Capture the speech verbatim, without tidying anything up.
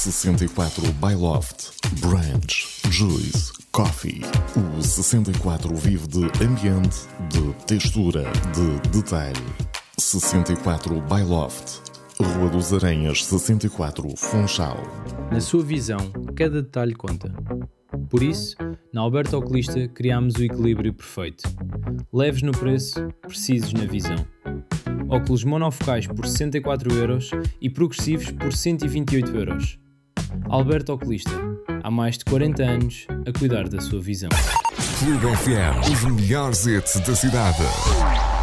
sessenta e quatro by Loft, Branch, Juice, Coffee. O sessenta e quatro vive de ambiente, de textura, de detalhe. sessenta e quatro by Loft, Rua dos Aranhas sessenta e quatro, Funchal. Na sua visão, cada detalhe conta. Por isso, na Alberto Oculista criámos o equilíbrio perfeito. Leves no preço, precisos na visão. Óculos monofocais por sessenta e quatro euros e progressivos por cento e vinte e oito euros. Alberto Oculista, há mais de quarenta anos a cuidar da sua visão. Clube F M, os melhores hits da cidade.